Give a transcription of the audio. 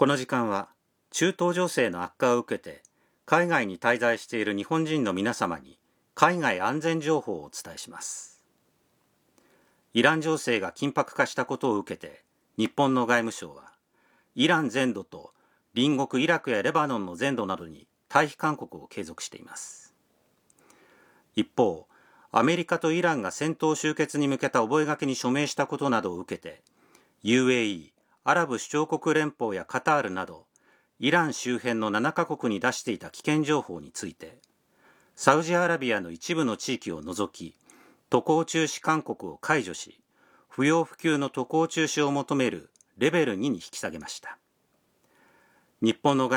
この時間は中東情勢の悪化を受けて海外に滞在している日本人の皆様に海外安全情報をお伝えします。イラン情勢が緊迫化したことを受けて日本の外務省はイラン全土と隣国イラクやレバノンの全土などに退避勧告を継続しています。一方、アメリカとイランが戦闘終結に向けた覚書に署名したことなどを受けて UAE、アラブ首長国連邦やカタールなどイラン周辺の7カ国に出していた危険情報についてサウジアラビアの一部の地域を除き渡航中止勧告を解除し不要不急の渡航中止を求めるレベル2に引き下げました。日本の外